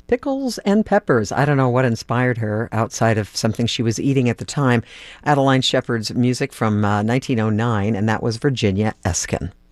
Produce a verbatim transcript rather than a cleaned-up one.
Pickles and peppers. I don't know what inspired her outside of something she was eating at the time. Adeline Shepard's music from uh, nineteen oh nine, and that was Virginia Eskin.